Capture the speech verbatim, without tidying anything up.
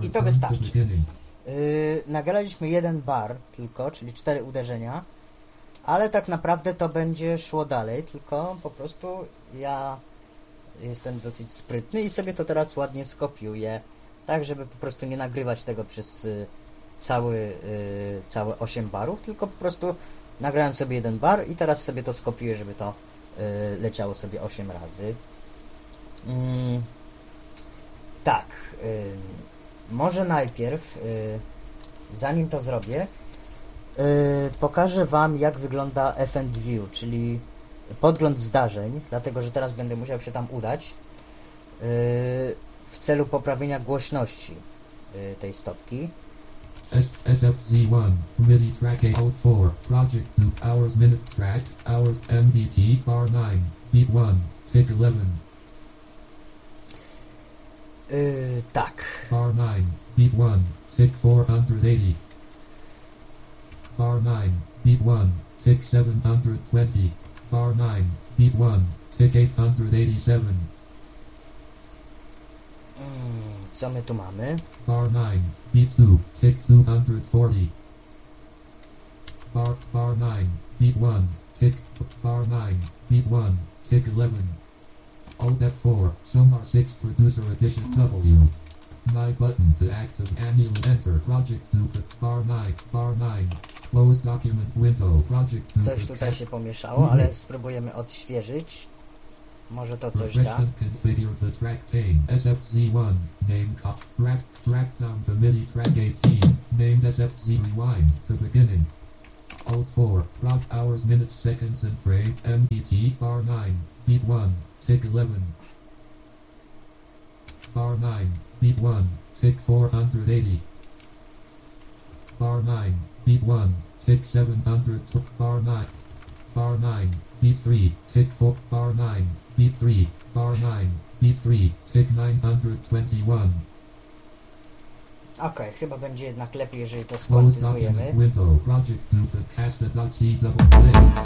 I to wystarczy. Yy, nagraliśmy jeden bar tylko, czyli cztery uderzenia, ale tak naprawdę to będzie szło dalej, tylko po prostu ja jestem dosyć sprytny i sobie to teraz ładnie skopiuję, tak żeby po prostu nie nagrywać tego przez y, cały, y, całe osiem barów, tylko po prostu nagrałem sobie jeden bar i teraz sobie to skopiuję, żeby to y, leciało sobie osiem razy. Mm, tak, y, może najpierw, y, zanim to zrobię, y, pokażę Wam, jak wygląda Event View, czyli podgląd zdarzeń, dlatego że teraz będę musiał się tam udać y, w celu poprawienia głośności y, tej stopki. S F Z one, MIDI track eight oh four, project two, hours minute track, hours M D T, bar nine, beat one, tick eleven. Yy, tak. Bar nine, beat one, tick four hundred eighty. Bar nine, beat one, tick seven hundred twenty. Bar nine, beat one, tick eight hundred eighty-seven. Mm, co my tu mamy? Bar nine, beat two, tick two hundred forty. Bar, bar nine, beat one, tick, bar nine, beat one, tick eleven. Alt F four, Sum R six Producer Edition W. My button to active annual enter project duplicate bar nine, bar nine. Close document window project duplicate. Coś tutaj się pomieszało, ale spróbujemy odświeżyć. Może to coś da. Configure the track pane. S F Z one, name cop, track, track down to MIDI track eighteen, named S F Z rewind to beginning. Alt four, prog hours, minutes, seconds and frame, M D T, bar nine, beat one, tick eleven. Bar nine, beat one, tick four hundred eighty. Bar nine, beat one, tick seven hundred, bar nine. Bar nine, beat three, tick four, bar nine, beat three, bar nine, beat three, tick nine hundred twenty-one. Okej, okay, chyba będzie jednak lepiej, jeżeli to skwantyzujemy.